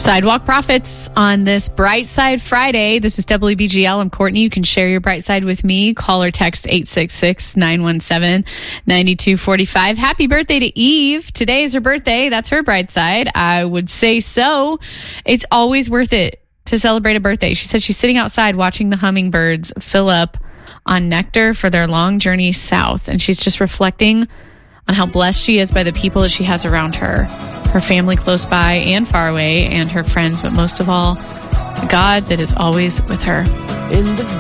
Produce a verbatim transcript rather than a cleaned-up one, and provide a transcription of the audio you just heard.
Sidewalk Prophets on this Bright Side Friday. This is W B G L. I'm Courtney. You can share your bright side with me. Call or text eight six six, nine one seven, nine two four five. Happy birthday to Eve. Today is her birthday. That's her bright side. I would say so. It's always worth it to celebrate a birthday. She said she's sitting outside watching the hummingbirds fill up on nectar for their long journey south. And she's just reflecting on how blessed she is by the people that she has around her. Her family close by and far away, and her friends, but most of all, God that is always with her. In the